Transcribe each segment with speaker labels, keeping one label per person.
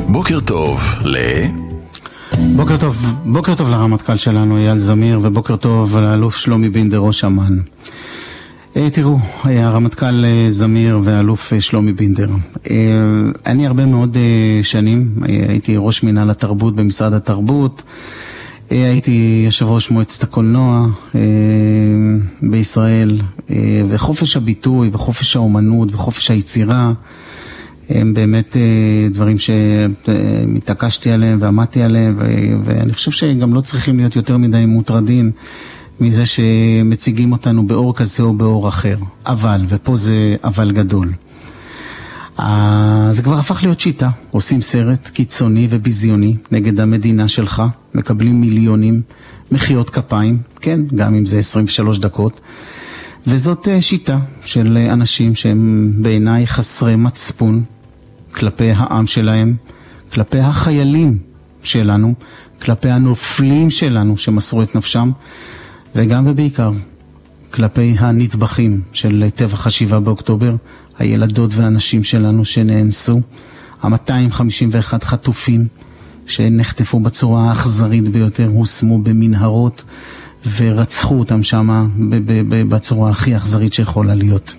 Speaker 1: בוקר טוב
Speaker 2: בוקר טוב לרמטכ"ל שלנו אייל זמיר, ובוקר טוב לאלוף שלומי בינדר ראש אמ"ן. תראו, הרמטכ"ל זמיר והאלוף שלומי בינדר, אני הרבה מאוד שנים הייתי ראש מינהל התרבות במשרד התרבות, הייתי יושב ראש מועצת הקולנוע בישראל, וחופש הביטוי וחופש האומנות וחופש היצירה הם באמת דברים שמתעקשתי עליהם ועמדתי עליהם, ואני חושב שגם לא צריכים להיות יותר מדי מוטרדים מזה שמציגים אותנו באור כזה או באור אחר. אבל, ופה זה אבל גדול, זה כבר הפך להיות שיטה. עושים סרט קיצוני וביזיוני נגד המדינה שלך, מקבלים מיליונים, מחיאות כפיים, כן, גם אם זה 23 דקות, וזאת שיטה של אנשים שהם בעיניי חסרי מצפון כלפי העם שלהם, כלפי החיילים שלנו, כלפי הנופלים שלנו שמסרו את נפשם, וגם ובעיקר כלפי הנטבחים של טבח ה7 באוקטובר, הילדות והנשים שלנו שנאנסו, ה-251 חטופים שנחטפו בצורה האכזרית ביותר, הושמו במנהרות ורצחו אותם שם בצורה הכי אכזרית שיכולה להיות.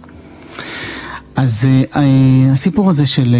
Speaker 2: אז הסיפור הזה של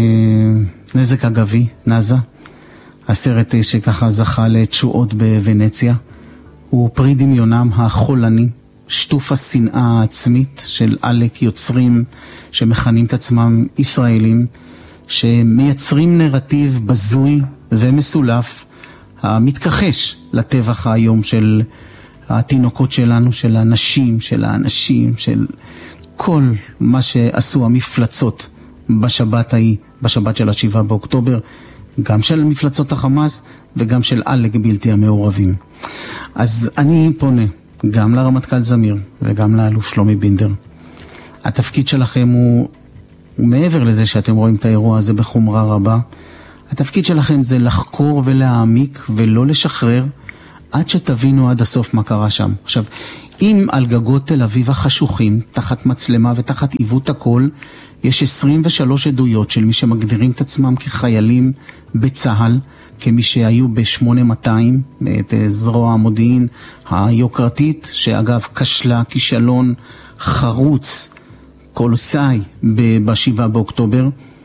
Speaker 2: נזק אגבי, נאזה, הסרט שככה זכה לתשואות בוונציה, הוא פרי דמיונם החולני, שטוף השנאה העצמית של עלק יוצרים שמכנים את עצמם ישראלים, שמייצרים נרטיב בזוי ומסולף, המתכחש לטבח היום של התינוקות שלנו, של האנשים, של האנשים, של כל מה שעשו המפלצות בשבת ההיא, בשבת של ה7 באוקטובר, גם של מפלצות החמאס וגם של עלק בלתי המעורבים. אז אני פונה גם לרמטכ"ל זמיר וגם לאלוף שלומי בינדר. התפקיד שלכם הוא מעבר לזה שאתם רואים את האירוע הזה בחומרה רבה, התפקיד שלכם זה לחקור ולהעמיק ולא לשחרר עד שתבינו עד הסוף מה קרה שם. עכשיו, אם על גגות תל אביב החשוכים, תחת מצלמה ותחת עיוות הכל, יש 23 עדויות של מי שמגדירים את עצמם כחיילים בצהל, כמי שהיו ב-8200, את זרוע המודיעין היוקרתית, שאגב כשלה כישלון חרוץ, קולוסאי ב-7 באוקטובר.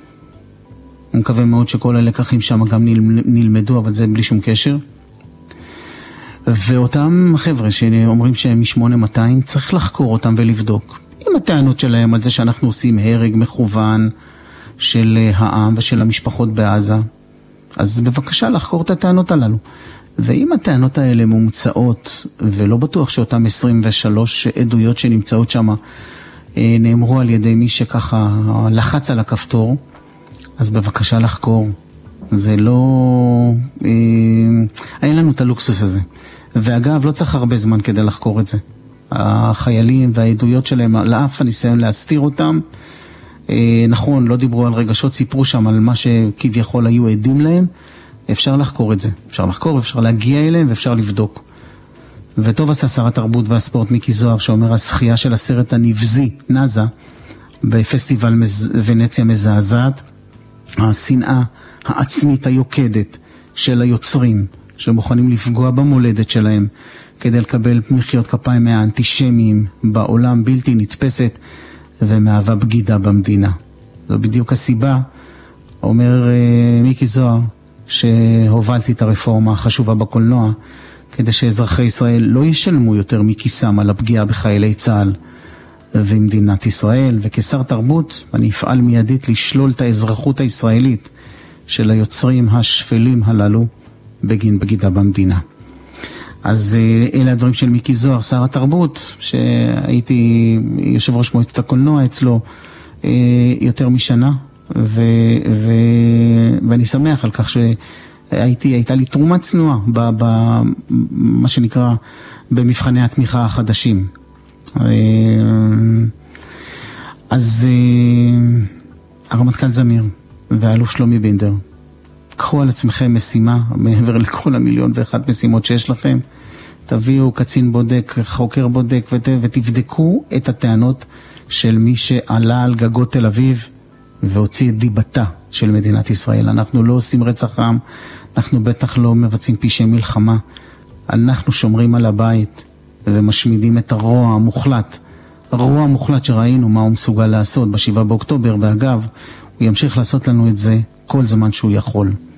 Speaker 2: אני מקווה מאוד שכל הלקחים שם גם נלמדו, אבל זה בלי שום קשר. ואותם חבר'ה שאומרים שהם מ-8200, צריך לחקור אותם ולבדוק. עם הטענות שלהם על זה שאנחנו עושים הרג מכוון של העם ושל המשפחות בעזה, אז בבקשה לחקור את הטענות הללו. ואם הטענות האלה מומצאות, ולא בטוח שאותם 23 עדויות שנמצאות שם נאמרו על ידי מי שככה לחץ על הכפתור, אז בבקשה לחקור. זה לא... אין לנו את הלוקסוס הזה. ואגב, לא צריך הרבה זמן כדי לחקור את זה. החיילים והעדויות שלהם, לאף הניסיון להסתיר אותם, נכון, לא דיברו על רגשות, סיפרו שם על מה שכביכול היו עדים להם, אפשר לחקור את זה. אפשר לחקור, אפשר להגיע אליהם ואפשר לבדוק. וטוב עשה שר התרבות והספורט מיקי זוהר, שאומר הזכייה של הסרט הנבזי, נאזה, בפסטיבל ונציה מזעזעת, השנאה העצמית היוקדת של היוצרים, שמוכנים לפגוע במולדת שלהם, כדי לקבל מחיאות כפיים מהאנטישמיים בעולם, בלתי נתפסת, ומהווה בגידה במדינה. זו בדיוק הסיבה, אומר מיקי זוהר, שהובלתי את הרפורמה החשובה בקולנוע, כדי שאזרחי ישראל לא ישלמו יותר מכיסם על הפגיעה בחיילי צה"ל ומדינת ישראל. וכשר תרבות אני אפעל מיידית לשלול את האזרחות הישראלית של היוצרים השפלים הללו בגין בגידה במדינה. אז אלה הדברים של מיקי זוהר, שר התרבות, שהייתי יושב ראש מועצת הקולנוע אצלו יותר משנה, ואני שמח על כך שהייתה לי תרומה צנועה במה שנקרא במבחני התמיכה החדשים. אז הרמטכ"ל זמיר והאלוף שלומי בינדר, קחו על עצמכם משימה, מעבר לכל 1,000,001 משימות שיש לכם, תביאו קצין בודק, חוקר בודק, ותבדקו את הטענות של מי שעלה על גגות תל אביב והוציא את דיבתה של מדינת ישראל. אנחנו לא עושים רצח עם, אנחנו בטח לא מבצעים פשעי מלחמה. אנחנו שומרים על הבית ומשמידים את הרוע המוחלט. הרוע המוחלט שראינו מה הוא מסוגל לעשות ב7 באוקטובר, ואגב, הוא ימשיך לעשות לנו את זה כל זמן שהוא יכול.